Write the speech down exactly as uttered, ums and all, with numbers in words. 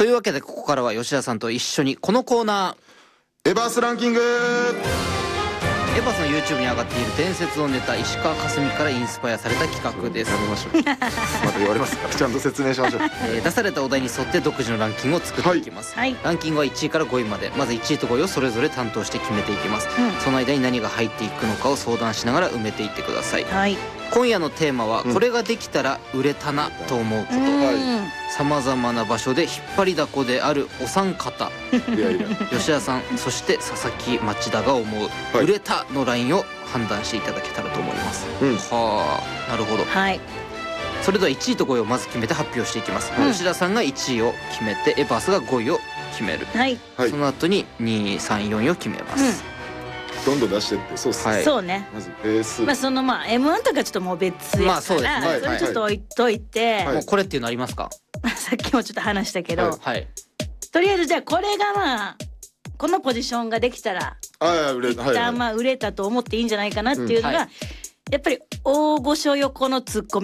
というわけでここからは吉田さんと一緒にこのコーナエバースランキング。 ー、エバスの YouTube に上がっている伝説のネタ、石川佳純からインスパイアされた企画です。 やめましょうまた言われますからちゃんと説明しましょうえー出されたお題に沿って独自のランキングを作っていきます、 はい、 ランキングはいちいからごいまで、まずいちいとごいをそれぞれ担当して決めていきます、 うんその間に何が入っていくのかを相談しながら埋めていってください。 はい、 今夜のテーマは、 うんこれができたら売れたなと思うこうと。 ん、 さまざまな場所で引っ張りだこであるお三方、 いやいや吉田さんそして佐々木町田が思う、 はい売れたのラインを判断していただけたらと思います、 うんはあ、なるほど。 はい、 それではいちいとごいをまず決めて発表していきます、 うん吉田さんがいちいを決めてエバースがごいを決める、 はい、 はいその後にに、さん、よんいを決めます、 どんどん出してってそうっすね、 はいそうね。 まずベース、 まあそのまあ エムワン とかちょっともう別やから、 まあそうですねそれちょっと置いといて、 はいもうこれっていうのありますか？ さっきもちょっと話したけど、 はいはい、 とりあえずじゃあこれがまあこのポジションができたらああ売れ一たはい、はい旦まあ売れたと思っていいんじゃないかなっていうのが、 うんやっぱり大御所横のツッコミ